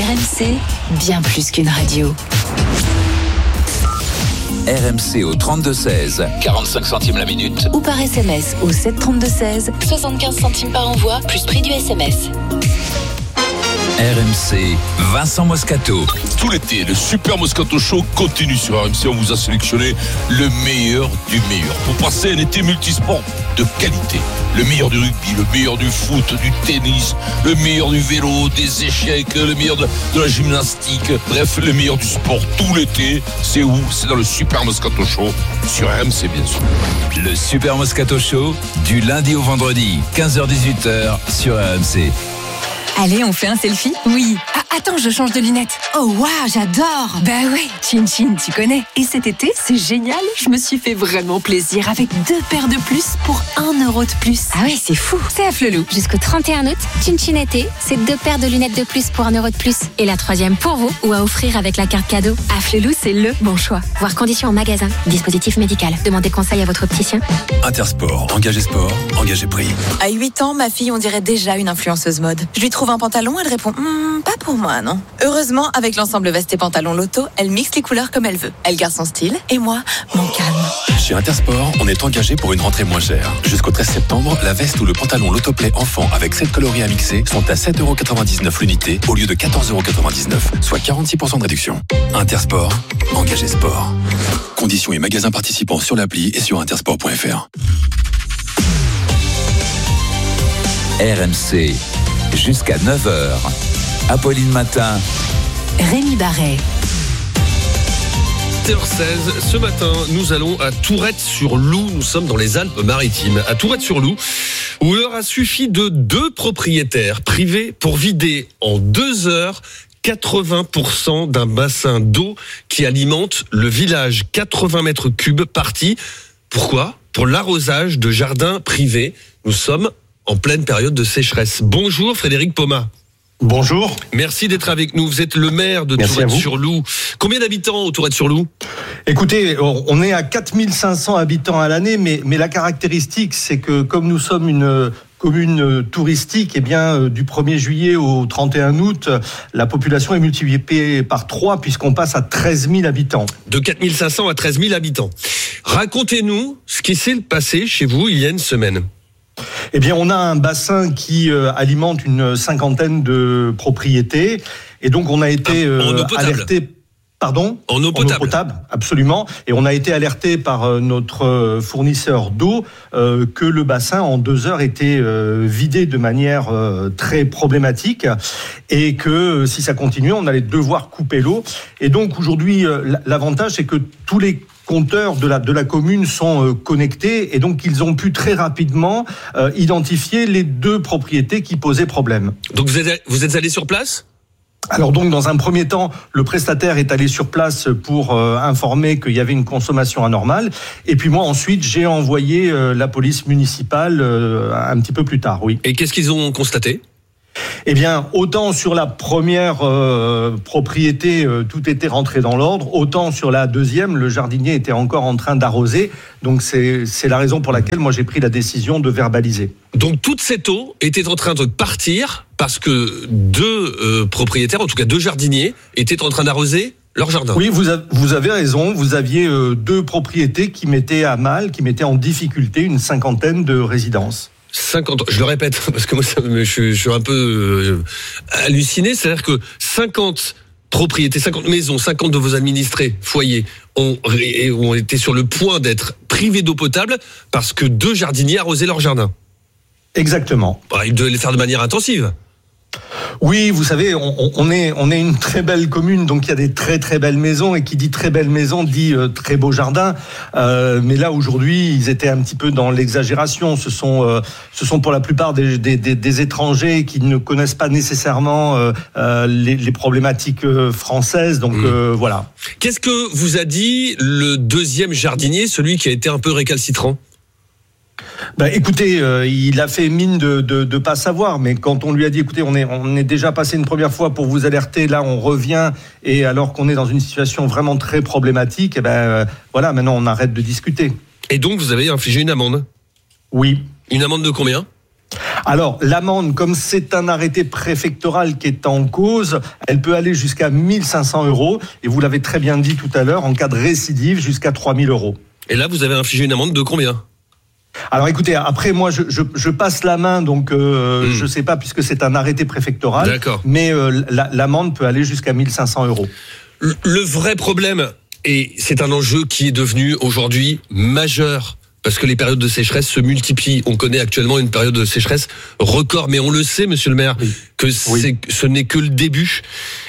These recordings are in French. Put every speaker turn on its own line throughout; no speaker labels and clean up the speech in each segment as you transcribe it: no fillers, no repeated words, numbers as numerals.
RMC, bien plus qu'une radio.
RMC au 32-16, 45 centimes la minute.
Ou par SMS au 732-16, 75 centimes par envoi, plus prix du SMS.
RMC, Vincent Moscato.
Tout l'été, le Super Moscato Show continue sur RMC. On vous a sélectionné le meilleur du meilleur pour passer un été multisport de qualité. Le meilleur du rugby, le meilleur du foot, du tennis, le meilleur du vélo, des échecs, le meilleur de la gymnastique. Bref, le meilleur du sport tout l'été. C'est où ? C'est dans le Super Moscato Show sur RMC, bien sûr.
Le Super Moscato Show, du lundi au vendredi, 15h-18h sur RMC.
Allez, on fait un selfie ? Oui. Ah, attends, je change de lunettes. Oh, waouh, j'adore. Bah ouais, Chin Chin, tu connais. Et cet été, c'est génial. Je me suis fait vraiment plaisir avec 2 paires de plus pour 1 euro de plus. Ah ouais, c'est fou. C'est à Flelou.
Jusqu'au 31 août, Chin Chin été, c'est 2 paires de lunettes de plus pour 1 euro de plus. Et la 3e pour vous ou à offrir avec la carte cadeau.
À Flelou, c'est le bon choix.
Voir conditions en magasin. Dispositif médical. Demandez conseil à votre opticien.
Intersport. Engagé sport, engagé prix.
À 8 ans, ma fille, on dirait déjà une influenceuse mode. Je lui trouve un pantalon, elle répond pas pour moi, non. Heureusement, avec l'ensemble veste et pantalon Loto, elle mixe les couleurs comme elle veut. Elle garde son style et moi, mon calme.
Chez Intersport, on est engagé pour une rentrée moins chère. Jusqu'au 13 septembre, la veste ou le pantalon Lotoplay enfant avec 7 coloris à mixer sont à 7,99€ l'unité au lieu de 14,99€, soit 46% de réduction. Intersport, engagé sport. Conditions et magasins participants sur l'appli et sur intersport.fr.
RMC, jusqu'à 9h. Apolline Matin.
Rémi Barret.
7h16, ce matin, nous allons à Tourette-sur-Loup. Nous sommes dans les Alpes-Maritimes. À Tourette-sur-Loup, où il leur a suffi de 2 propriétaires privés pour vider en 2 heures 80% d'un bassin d'eau qui alimente le village. 80 mètres cubes partis. Pourquoi ? Pour l'arrosage de jardins privés. Nous sommes en pleine période de sécheresse. Bonjour Frédéric Paumat.
Bonjour.
Merci d'être avec nous. Vous êtes le maire de Tourette-sur-Loup. Combien d'habitants au Tourette-sur-Loup ?
Écoutez, on est à 4500 habitants à l'année, mais la caractéristique, c'est que comme nous sommes une commune touristique, eh bien, du 1er juillet au 31 août, la population est multipliée par 3 puisqu'on passe à 13 000 habitants. De
4500 à 13 000 habitants. Racontez-nous ce qui s'est passé chez vous il y a une semaine.
Eh bien, on a un bassin qui alimente une 50aine de propriétés. Et donc, on a été alerté... Pardon ?
En eau potable.
En eau potable, absolument. Et on a été alerté par notre fournisseur d'eau que le bassin, en 2 heures, était vidé de manière très problématique et que si ça continuait, on allait devoir couper l'eau. Et donc, aujourd'hui, l'avantage, c'est que tous les compteurs de la commune sont connectés et donc ils ont pu très rapidement identifier les 2 propriétés qui posaient problème.
Donc vous êtes allé sur place ?
Alors donc, dans un premier temps, le prestataire est allé sur place pour informer qu'il y avait une consommation anormale. Et puis moi, ensuite, j'ai envoyé la police municipale un petit peu plus tard, oui.
Et qu'est-ce qu'ils ont constaté ?
Eh bien, autant sur la première propriété, tout était rentré dans l'ordre, autant sur la deuxième, le jardinier était encore en train d'arroser. Donc, c'est la raison pour laquelle moi, j'ai pris la décision de verbaliser.
Donc, toute cette eau était en train de partir parce que 2 propriétaires, en tout cas 2 jardiniers, étaient en train d'arroser leur jardin.
Oui, vous avez raison. Vous aviez 2 propriétés qui mettaient à mal, qui mettaient en difficulté une 50aine de résidences.
50, je le répète, parce que moi, je suis un peu halluciné. C'est-à-dire que 50 propriétés, 50 maisons, 50 de vos administrés, foyers, ont été sur le point d'être privés d'eau potable parce que 2 jardiniers arrosaient leur jardin.
Exactement.
Ils devaient le faire de manière intensive.
Oui, vous savez, on est une très belle commune, donc il y a des très très belles maisons, et qui dit très belle maison dit très beau jardin. Mais là aujourd'hui, ils étaient un petit peu dans l'exagération. Ce sont pour la plupart des étrangers qui ne connaissent pas nécessairement les problématiques françaises. Donc voilà.
Qu'est-ce que vous a dit le 2e jardinier, celui qui a été un peu récalcitrant ?
Écoutez, il a fait mine de pas savoir, mais quand on lui a dit, écoutez, on est déjà passé une première fois pour vous alerter, là on revient, et alors qu'on est dans une situation vraiment très problématique, voilà, maintenant on arrête de discuter.
Et donc vous avez infligé une amende ?
Oui.
Une amende de combien ?
Alors, l'amende, comme c'est un arrêté préfectoral qui est en cause, elle peut aller jusqu'à 1 500 €. Et vous l'avez très bien dit tout à l'heure, en cas de récidive, jusqu'à 3 000 €.
Et là, vous avez infligé une amende de combien ?
Alors écoutez, après moi je passe la main, donc je sais pas, puisque c'est un arrêté préfectoral.
D'accord.
Mais l'amende peut aller jusqu'à 1 500 €.
Le vrai problème, et c'est un enjeu qui est devenu aujourd'hui majeur, parce que les périodes de sécheresse se multiplient. On connaît actuellement une période de sécheresse record, mais on le sait, monsieur le maire, que ce n'est que le début.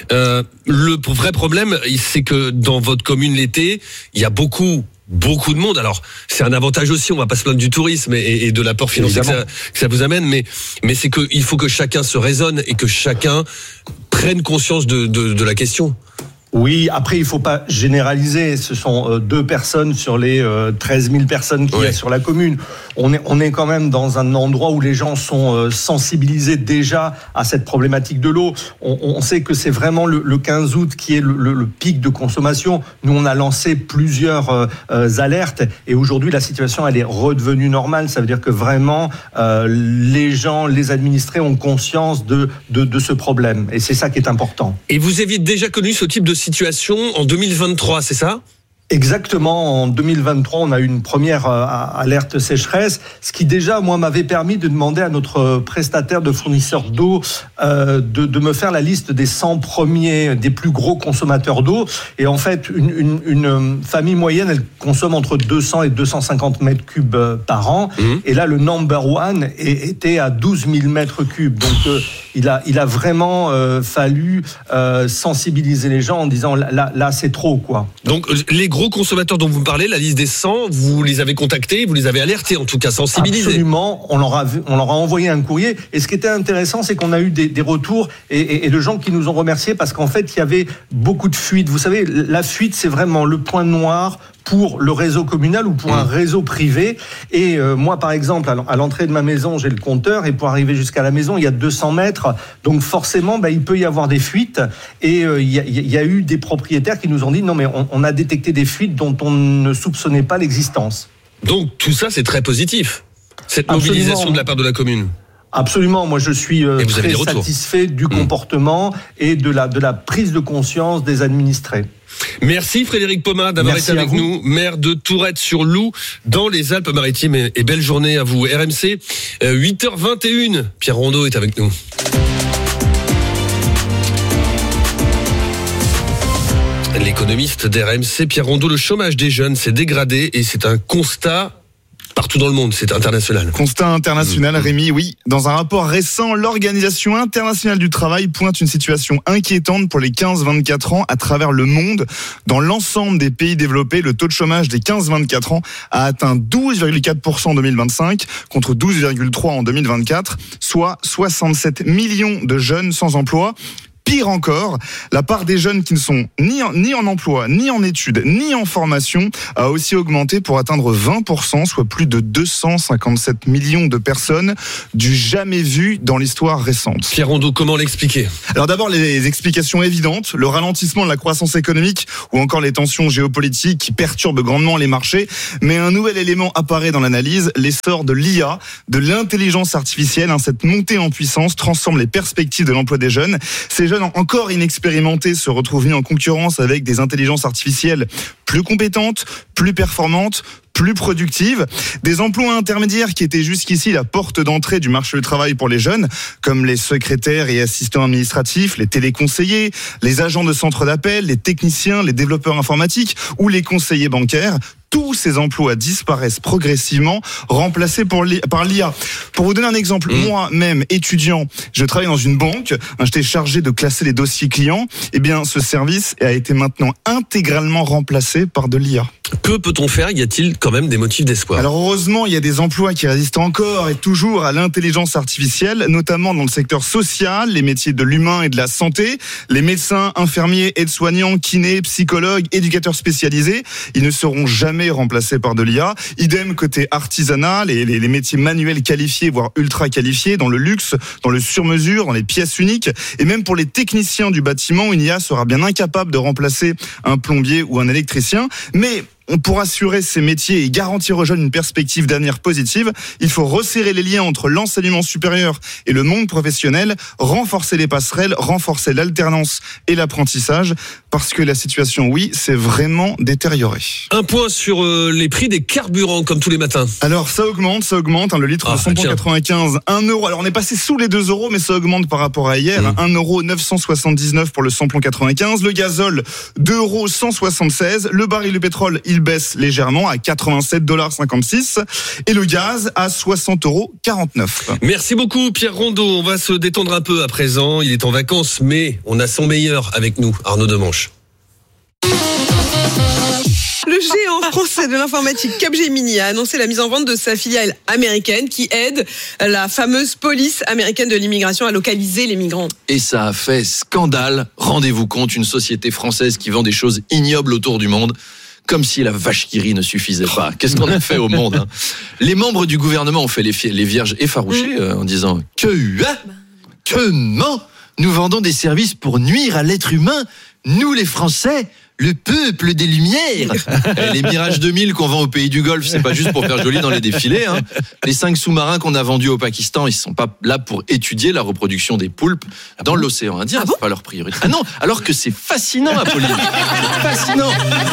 Le vrai problème, c'est que dans votre commune l'été, il y a beaucoup de monde. Alors, c'est un avantage aussi, on va pas se plaindre du tourisme et de l'apport financier que ça vous amène, mais c'est que il faut que chacun se raisonne et que chacun prenne conscience de la question.
Oui, après il faut pas généraliser. Ce sont 2 personnes sur les 13 000 personnes qu'il y a sur la commune. On est quand même dans un endroit où les gens sont sensibilisés déjà à cette problématique de l'eau. On sait que c'est vraiment le 15 août qui est le pic de consommation. Nous, on a lancé plusieurs alertes et aujourd'hui la situation elle est redevenue normale. Ça veut dire que vraiment les gens, les administrés ont conscience de ce problème et c'est ça qui est important.
Et vous aviez déjà connu ce type de situation en 2023, c'est ça ?
Exactement, en 2023, on a eu une première alerte sécheresse, ce qui déjà, moi, m'avait permis de demander à notre prestataire de fournisseur d'eau de me faire la liste des 100 premiers, des plus gros consommateurs d'eau. Et en fait, une famille moyenne, elle consomme entre 200 et 250 mètres cubes par an. Et là, le number one était à 12 000 mètres cubes. Donc, il a vraiment fallu sensibiliser les gens en disant là c'est trop, quoi.
Donc, les gros consommateurs dont vous me parlez, la liste des 100, vous les avez contactés, vous les avez alertés, en tout cas sensibilisés.
Absolument, on leur a envoyé un courrier. Et ce qui était intéressant, c'est qu'on a eu des retours et de gens qui nous ont remerciés parce qu'en fait, il y avait beaucoup de fuites. Vous savez, la fuite, c'est vraiment le point noir pour le réseau communal ou pour un réseau privé. Et moi, par exemple, à l'entrée de ma maison, j'ai le compteur et pour arriver jusqu'à la maison, il y a 200 mètres. Donc forcément, il peut y avoir des fuites. Et il y a eu des propriétaires qui nous ont dit non, mais on a détecté des fuites dont on ne soupçonnait pas l'existence.
Donc tout ça, c'est très positif, cette mobilisation de la part de la commune.
Absolument, moi je suis très satisfait du comportement et de la prise de conscience des administrés.
Merci Frédéric Pomat d'avoir été avec nous, maire de Tourette-sur-Loup dans les Alpes-Maritimes et belle journée à vous. RMC, 8h21, Pierre Rondeau est avec nous. L'économiste d'RMC, Pierre Rondeau, le chômage des jeunes s'est dégradé et c'est un constat partout dans le monde, c'est international.
Constat international, Rémi, oui. Dans un rapport récent, l'Organisation internationale du travail pointe une situation inquiétante pour les 15-24 ans à travers le monde. Dans l'ensemble des pays développés, le taux de chômage des 15-24 ans a atteint 12,4% en 2025 contre 12,3% en 2024, soit 67 millions de jeunes sans emploi. Pire encore, la part des jeunes qui ne sont ni en emploi, ni en études, ni en formation a aussi augmenté pour atteindre 20%, soit plus de 257 millions de personnes, du jamais vu dans l'histoire récente.
Pierre Rondeau, comment l'expliquer ?
Alors d'abord, les explications évidentes, le ralentissement de la croissance économique ou encore les tensions géopolitiques qui perturbent grandement les marchés. Mais un nouvel élément apparaît dans l'analyse, l'essor de l'IA, de l'intelligence artificielle. Cette montée en puissance transforme les perspectives de l'emploi des jeunes. Ces jeunes encore inexpérimentés se retrouvent mis en concurrence avec des intelligences artificielles plus compétentes, plus performantes, plus productives, des emplois intermédiaires qui étaient jusqu'ici la porte d'entrée du marché du travail pour les jeunes, comme les secrétaires et assistants administratifs, les téléconseillers, les agents de centre d'appel, les techniciens, les développeurs informatiques ou les conseillers bancaires. Tous ces emplois disparaissent progressivement, remplacés par l'IA. Pour vous donner un exemple, moi-même, étudiant, je travaille dans une banque, j'étais chargé de classer les dossiers clients, eh bien, ce service a été maintenant intégralement remplacé par de l'IA.
Que peut-on faire ? Y a-t-il quand même des motifs d'espoir ?
Alors heureusement, il y a des emplois qui résistent encore et toujours à l'intelligence artificielle, notamment dans le secteur social, les métiers de l'humain et de la santé, les médecins, infirmiers, aides-soignants, kinés, psychologues, éducateurs spécialisés. Ils ne seront jamais remplacés par de l'IA. Idem côté artisanat, les métiers manuels qualifiés, voire ultra qualifiés, dans le luxe, dans le sur-mesure, dans les pièces uniques. Et même pour les techniciens du bâtiment, une IA sera bien incapable de remplacer un plombier ou un électricien. Mais Pour assurer ces métiers et garantir aux jeunes une perspective d'avenir positive, il faut resserrer les liens entre l'enseignement supérieur et le monde professionnel, renforcer les passerelles, renforcer l'alternance et l'apprentissage, parce que la situation, oui, s'est vraiment détériorée.
Un point sur les prix des carburants, comme tous les matins.
Alors, ça augmente. Le litre de samplon 95, 1 euro. Alors, on est passé sous les 2 euros, mais ça augmente par rapport à hier. 1,979 € pour le samplon 95. Le gazole, 2,176 €. Le baril de pétrole, il baisse légèrement à 87,56 $. Et le gaz à 60,49 €.
Merci beaucoup, Pierre Rondeau. On va se détendre un peu à présent. Il est en vacances, mais on a son meilleur avec nous, Arnaud Demanche.
Le géant français de l'informatique Capgemini a annoncé la mise en vente de sa filiale américaine qui aide la fameuse police américaine de l'immigration à localiser les migrants.
Et ça a fait scandale. Rendez-vous compte, une société française qui vend des choses ignobles autour du monde. Comme si la vache qui rit ne suffisait pas. Qu'est-ce qu'on a fait au monde, hein ? Les membres du gouvernement ont fait les vierges effarouchées en disant « Que non ? Nous vendons des services pour nuire à l'être humain. Nous, les Français, le peuple des Lumières. » Les Mirage 2000 qu'on vend au pays du Golfe, c'est pas juste pour faire joli dans les défilés. Hein. Les 5 sous-marins qu'on a vendus au Pakistan, ils sont pas là pour étudier la reproduction des poulpes dans l'océan Indien. C'est pas leur priorité. Ah non, alors que c'est fascinant, Apolline. Fascinant.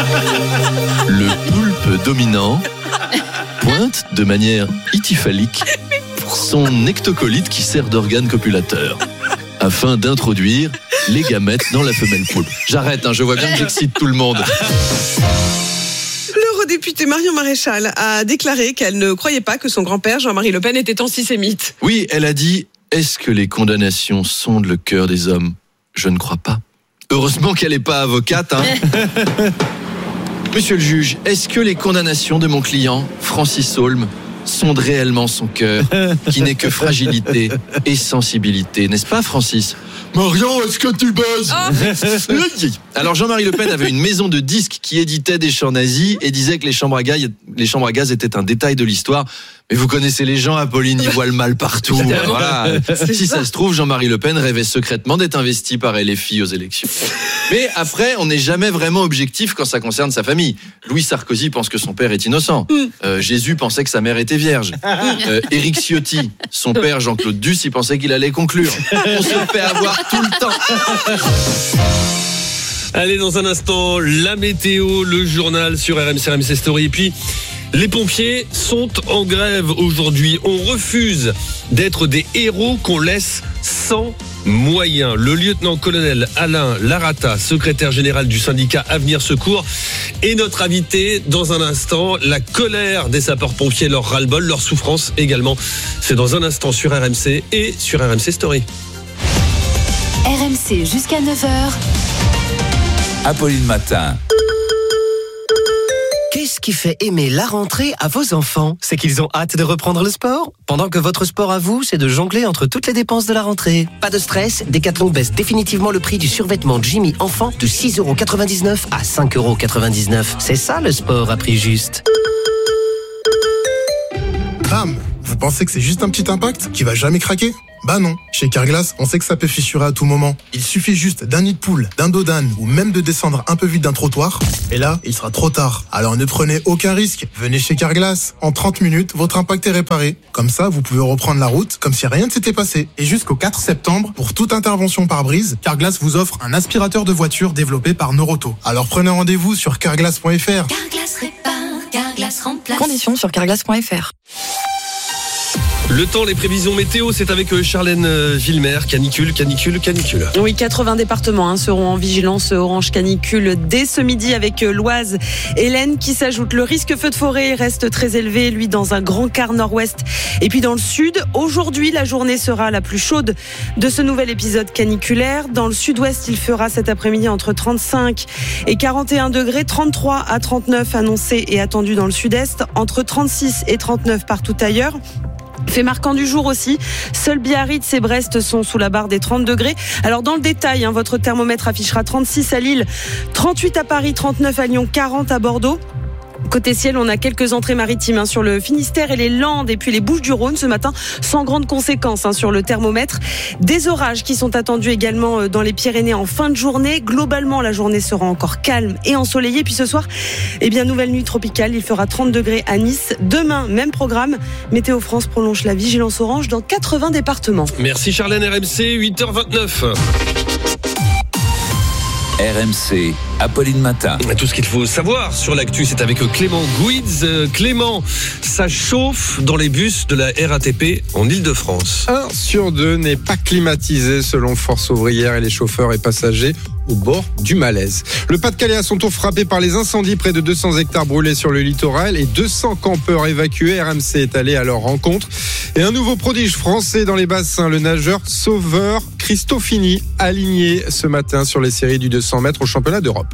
Le poulpe dominant pointe de manière ityphalique son nectocolite qui sert d'organe copulateur afin d'introduire les gamètes dans la femelle poulpe. J'arrête, je vois bien que j'excite tout le monde.
L'eurodéputée Marion Maréchal a déclaré qu'elle ne croyait pas que son grand-père Jean-Marie Le Pen était antisémite.
Oui, elle a dit « Est-ce que les condamnations sondent le cœur des hommes ? Je ne crois pas. » Heureusement qu'elle n'est pas avocate, hein. Monsieur le juge, est-ce que les condamnations de mon client, Francis Holm, sondent réellement son cœur, qui n'est que fragilité et sensibilité, n'est-ce pas, Francis ? Marion, est-ce que tu baises ? Alors Jean-Marie Le Pen avait une maison de disques qui éditait des chants nazis et disait que les chambres à gaz étaient un détail de l'histoire. Mais vous connaissez les gens, Apolline, ils voient le mal partout. Voilà. Si ça se trouve, Jean-Marie Le Pen rêvait secrètement d'être investi par LFI aux élections. Mais après, on n'est jamais vraiment objectif quand ça concerne sa famille. Louis Sarkozy pense que son père est innocent. Jésus pensait que sa mère était vierge. Éric Ciotti, son père Jean-Claude Duss, il pensait qu'il allait conclure. On se fait avoir tout le temps.
Allez, dans un instant, la météo, le journal sur RMC Story. Et puis, les pompiers sont en grève aujourd'hui. On refuse d'être des héros qu'on laisse sans moyens. Le lieutenant-colonel Alain Larata, secrétaire général du syndicat Avenir Secours, est notre invité dans un instant. La colère des sapeurs-pompiers, leur ras-le-bol, leur souffrance également. C'est dans un instant sur RMC et sur RMC Story.
RMC jusqu'à 9h.
Apolline Matin.
Qu'est-ce qui fait aimer la rentrée à vos enfants ? C'est qu'ils ont hâte de reprendre le sport ? Pendant que votre sport à vous, c'est de jongler entre toutes les dépenses de la rentrée. Pas de stress, Decathlon baisse définitivement le prix du survêtement Jimmy enfant de 6,99 € à 5,99 €. C'est ça le sport à prix juste.
Bam ! Vous pensez que c'est juste un petit impact qui va jamais craquer ? Bah non, chez Carglass, on sait que ça peut fissurer à tout moment. Il suffit juste d'un nid de poule, d'un dos d'âne ou même de descendre un peu vite d'un trottoir. Et là, il sera trop tard. Alors ne prenez aucun risque. Venez chez Carglass. En 30 minutes, votre impact est réparé. Comme ça, vous pouvez reprendre la route comme si rien ne s'était passé. Et jusqu'au 4 septembre, pour toute intervention par brise, Carglass vous offre un aspirateur de voiture développé par Noroto. Alors prenez rendez-vous sur carglass.fr.
Carglass répare, Carglass remplace.
Conditions sur carglass.fr.
Le temps, les prévisions météo, c'est avec Charlène Villemer. Canicule.
Oui, 80 départements seront en vigilance orange canicule dès ce midi avec l'Oise et l'Aisne qui s'ajoute. Le risque feu de forêt reste très élevé, lui, dans un grand quart nord-ouest. Et puis dans le sud, aujourd'hui, la journée sera la plus chaude de ce nouvel épisode caniculaire. Dans le sud-ouest, il fera cet après-midi entre 35 et 41 degrés, 33 à 39 annoncés et attendus dans le sud-est, entre 36 et 39 partout ailleurs. Fait marquant du jour aussi, seuls Biarritz et Brest sont sous la barre des 30 degrés. Alors dans le détail, votre thermomètre affichera 36 à Lille, 38 à Paris, 39 à Lyon, 40 à Bordeaux. Côté ciel, on a quelques entrées maritimes sur le Finistère et les Landes et puis les Bouches-du-Rhône ce matin, sans grande conséquence sur le thermomètre. Des orages qui sont attendus également dans les Pyrénées en fin de journée. Globalement, la journée sera encore calme et ensoleillée. Puis ce soir, nouvelle nuit tropicale. Il fera 30 degrés à Nice. Demain, même programme. Météo France prolonge la vigilance orange dans 80 départements.
Merci Charlène, RMC, 8h29.
RMC, Apolline Matin.
Tout ce qu'il faut savoir sur l'actu, c'est avec Clément Gouids. Clément, ça chauffe dans les bus de la RATP en Ile-de-France.
1 sur 2 n'est pas climatisé selon Force ouvrière et les chauffeurs et passagers au bord du malaise. Le Pas-de-Calais à son tour frappé par les incendies, près de 200 hectares brûlés sur le littoral et 200 campeurs évacués. RMC est allé à leur rencontre. Et un nouveau prodige français dans les bassins, le nageur sauveur Cristofini, aligné ce matin sur les séries du 200 mètres au championnat d'Europe.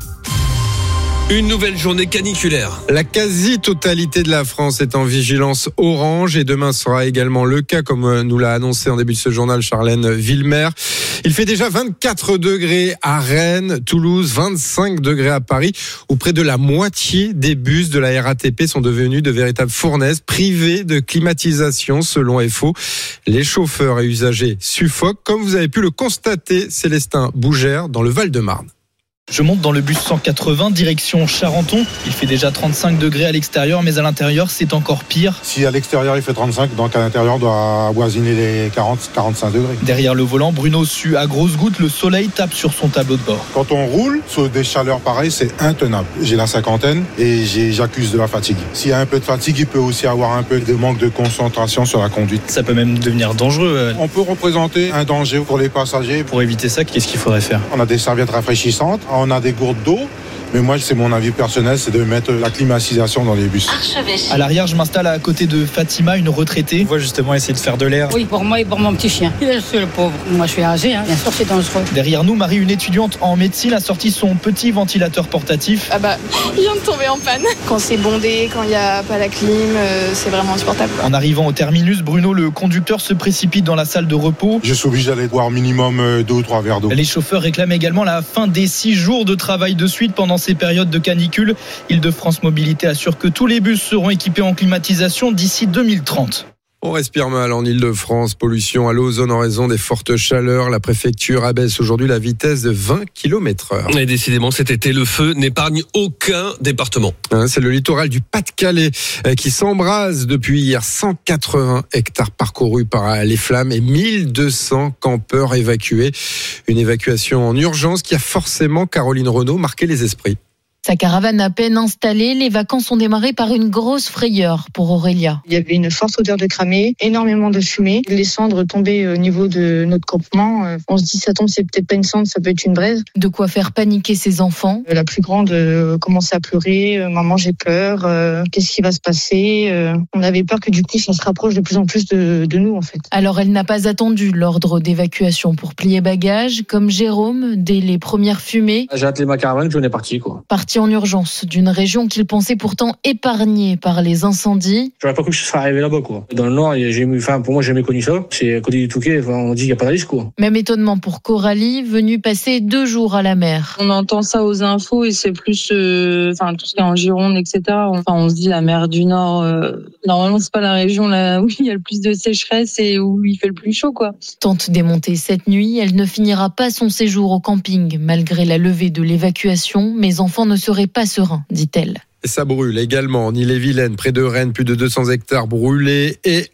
Une nouvelle journée caniculaire.
La quasi-totalité de la France est en vigilance orange et demain sera également le cas, comme nous l'a annoncé en début de ce journal Charlène Villemer. Il fait déjà 24 degrés à Rennes, Toulouse, 25 degrés à Paris, où près de la moitié des bus de la RATP sont devenus de véritables fournaises privées de climatisation selon FO. Les chauffeurs et usagers suffoquent, comme vous avez pu le constater, Célestin Bougère, dans le Val-de-Marne.
Je monte dans le bus 180, direction Charenton. Il fait déjà 35 degrés à l'extérieur, mais à l'intérieur, c'est encore pire.
Si à l'extérieur, il fait 35, donc à l'intérieur, on doit avoisiner les 40-45 degrés.
Derrière le volant, Bruno sue à grosses gouttes. Le soleil tape sur son tableau de bord.
Quand on roule sur des chaleurs pareilles, c'est intenable. J'ai la cinquantaine et j'accuse de la fatigue. S'il y a un peu de fatigue, il peut aussi avoir un peu de manque de concentration sur la conduite.
Ça peut même devenir dangereux.
On peut représenter un danger pour les passagers.
Pour éviter ça, qu'est-ce qu'il faudrait faire ?
On a des serviettes rafraîchissantes. On a des gourdes d'eau, mais moi, c'est mon avis personnel, c'est de mettre la climatisation dans les bus.
À l'arrière, je m'installe à côté de Fatima, une retraitée. On va justement essayer de faire de l'air.
Oui, pour moi et pour mon petit chien. Il est le pauvre. Moi, je suis âgé, bien sûr, c'est dangereux.
Derrière nous, Marie, une étudiante en médecine, a sorti son petit ventilateur portatif.
Il vient de tomber en panne. Quand c'est bondé, quand il n'y a pas la clim, c'est vraiment insupportable.
En arrivant au terminus, Bruno, le conducteur, se précipite dans la salle de repos.
Je suis obligé d'aller boire minimum 2 ou 3 verres d'eau.
Les chauffeurs réclament également la fin des 6 jours de travail de suite pendant ces périodes de canicule. Île-de-France Mobilité assure que tous les bus seront équipés en climatisation d'ici 2030.
On respire mal en Île-de-France, pollution à l'ozone en raison des fortes chaleurs. La préfecture abaisse aujourd'hui la vitesse de 20 km/h.
Et décidément, cet été, le feu n'épargne aucun département.
C'est le littoral du Pas-de-Calais qui s'embrase depuis hier. 180 hectares parcourus par les flammes et 1200 campeurs évacués. Une évacuation en urgence qui a forcément, Caroline Renaud, marqué les esprits.
Sa caravane à peine installée, les vacances ont démarré par une grosse frayeur pour Aurélia.
Il y avait une forte odeur de cramé, énormément de fumée, les cendres tombaient au niveau de notre campement. On se dit, ça tombe, c'est peut-être pas une cendre, ça peut être une braise.
De quoi faire paniquer ses enfants.
La plus grande commençait à pleurer, maman j'ai peur, qu'est-ce qui va se passer ? On avait peur que du coup ça se rapproche de plus en plus de nous en fait.
Alors elle n'a pas attendu l'ordre d'évacuation pour plier bagages, comme Jérôme, dès les premières fumées.
J'ai attelé ma caravane, puis on est parti quoi.
Parti en urgence d'une région qu'il pensait pourtant épargnée par les incendies.
J'aurais pas cru que je serais arrivé là-bas quoi. Dans le Nord, pour moi j'ai jamais connu ça. C'est à côté du Touquet, on dit qu'il n'y a pas de risque quoi.
Même étonnement pour Coralie, venue passer 2 jours à la mer.
On entend ça aux infos et c'est plus tout ce qui est en Gironde, etc. On se dit la mer du Nord, normalement c'est pas la région là où il y a le plus de sécheresse et où il fait le plus chaud quoi.
Tente démontée cette nuit, elle ne finira pas son séjour au camping. Malgré la levée de l'évacuation, mes enfants ne seraient pas sereins, dit-elle.
Et ça brûle également en Ille-et-Vilaine, près de Rennes, plus de 200 hectares brûlés et